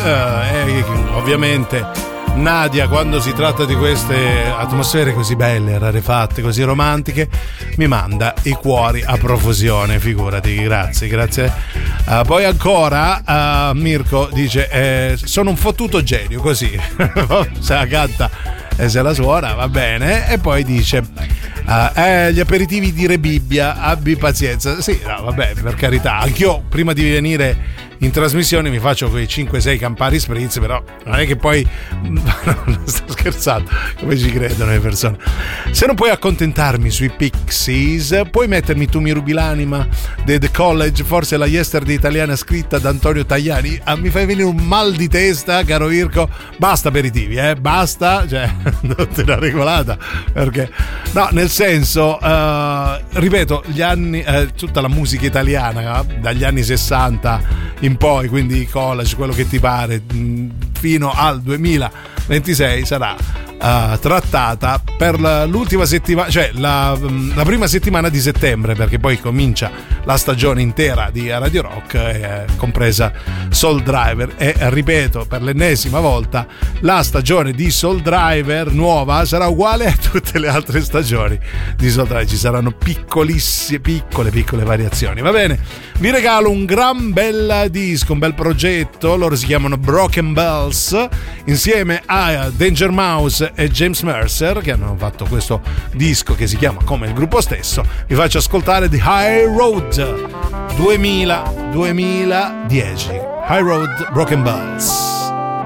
Ovviamente Nadia, quando si tratta di queste atmosfere così belle, rarefatte, così romantiche, mi manda i cuori a profusione, figurati. Grazie. Poi ancora Mirko dice sono un fottuto genio, così se la canta e se la suona va bene. E poi dice gli aperitivi di Rebibbia, abbi pazienza. Sì, no, vabbè, per carità, anch'io prima di venire in trasmissione mi faccio quei 5-6 Campari Spritz, però non è che poi sto scherzando, come ci credono le persone. Se non puoi accontentarmi sui Pixies, puoi mettermi Tu mi rubi l'anima The College, forse la Yesterday italiana scritta da Antonio Tajani. Mi fai venire un mal di testa, caro Irko. Basta aperitivi, basta, cioè non te la regolata, perché no, nel senso, ripeto, gli anni, tutta la musica italiana dagli anni 60 in poi, quindi college, quello che ti pare, fino al 2026 sarà trattata per l'ultima settimana, cioè la prima settimana di settembre, perché poi comincia la stagione intera di Radio Rock, compresa Soul Driver. E ripeto per l'ennesima volta, la stagione di Soul Driver nuova sarà uguale a tutte le altre stagioni di Soul Driver, ci saranno piccolissime, piccole variazioni. Va bene, vi regalo un gran bel disco, un bel progetto. Loro si chiamano Broken Bells, insieme a Danger Mouse e James Mercer, che hanno fatto questo disco che si chiama come il gruppo stesso. Vi faccio ascoltare The High Road 2010. High Road, Broken Bells.